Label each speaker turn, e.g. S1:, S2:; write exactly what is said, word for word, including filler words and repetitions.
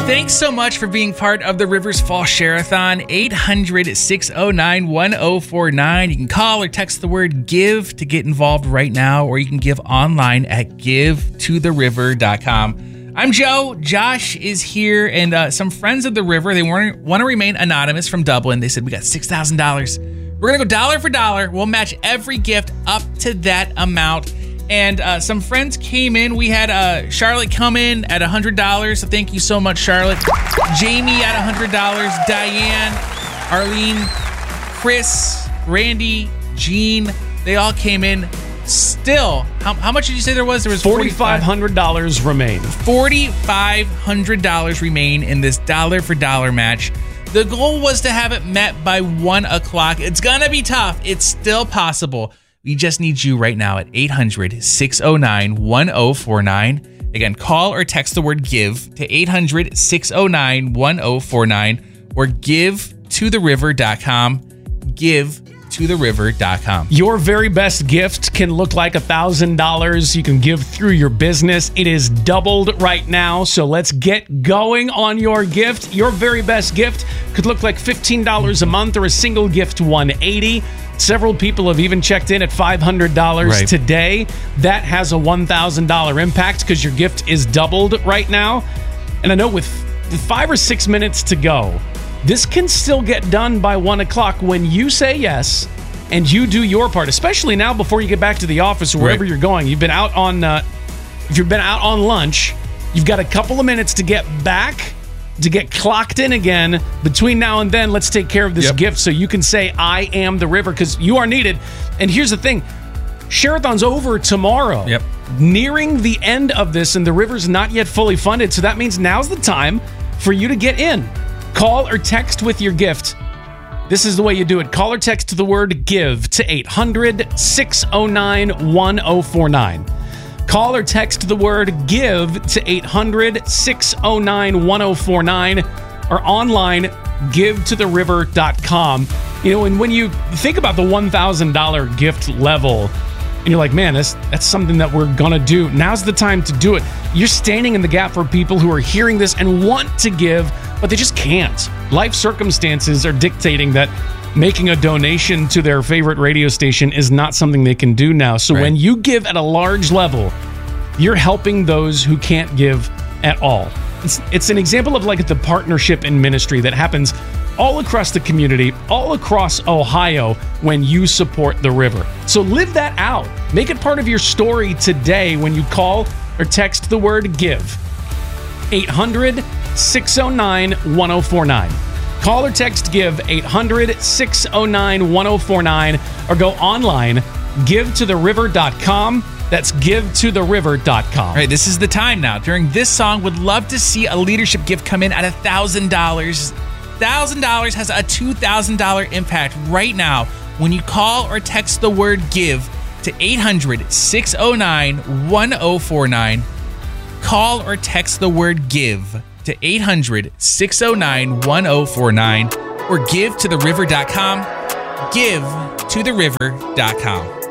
S1: Thanks so much for being part of the Rivers Fall Share-a-thon. eight hundred, six oh nine, one oh four nine. You can call or text the word GIVE to get involved right now, or you can give online at give to the river dot com. I'm Joe. Josh is here, and uh, some friends of the river, they want want to remain anonymous from Dublin. They said, we got six thousand dollars. We're going to go dollar for dollar. We'll match every gift up to that amount. And uh, some friends came in. We had uh, Charlotte come in at one hundred dollars. So thank you so much, Charlotte. Jamie at one hundred dollars. Diane, Arlene, Chris, Randy, Jean. They all came in. Still, how, how much did you say there was? There was
S2: four thousand five hundred dollars remain.
S1: four thousand five hundred dollars remain in this dollar for dollar match. The goal was to have it met by one o'clock. It's going to be tough. It's still possible. We just need you right now at eight hundred, six oh nine, one oh four nine. Again, call or text the word GIVE to eight hundred, six oh nine, one oh four nine or give to the river dot com. give to the river dot com.
S2: Your very best gift can look like one thousand dollars. You can give through your business. It is doubled right now, so let's get going on your gift. Your very best gift could look like fifteen dollars a month or a single gift one hundred eighty dollars. Several people have even checked in at five hundred dollars right. today. That has a one thousand dollars impact because your gift is doubled right now. And I know with five or six minutes to go, this can still get done by one o'clock when you say yes and you do your part, especially now before you get back to the office or wherever right. you're going. You've been out on, uh, if you've been out on lunch, you've got a couple of minutes to get back, to get clocked in again. Between now and then, let's take care of this yep. gift so you can say, I am the river, because you are needed. And here's the thing. Share-a-thon's over tomorrow.
S1: Yep.
S2: Nearing the end of this, and the river's not yet fully funded, so that means now's the time for you to get in. Call or text with your gift. This is the way you do it. Call or text the word GIVE to eight hundred, six oh nine, one oh four nine. Call or text the word GIVE to eight hundred, six oh nine, one oh four nine or online, give to the river dot com. You know, and when you think about the one thousand dollars gift level, and you're like, man, that's, that's something that we're going to do. Now's the time to do it. You're standing in the gap for people who are hearing this and want to give, but they just can't. Life circumstances are dictating that making a donation to their favorite radio station is not something they can do now. So right. when you give at a large level, you're helping those who can't give at all. It's, it's an example of like the partnership in ministry that happens all across the community, all across Ohio when you support the river. So live that out. Make it part of your story today when you call or text the word GIVE. eight hundred, six oh nine, one oh four nine. Call or text GIVE eight hundred, six oh nine, one oh four nine or go online, give to the river dot com. That's give to the river dot com.
S1: All right, this is the time now. During this song, would love to see a leadership gift come in at one thousand dollars. one thousand dollars has a two thousand dollars impact right now when you call or text the word GIVE to eight hundred, six oh nine, one oh four nine. Call or text the word GIVE to eight hundred, six oh nine, one oh four nine or give to the river dot com. give to the river dot com.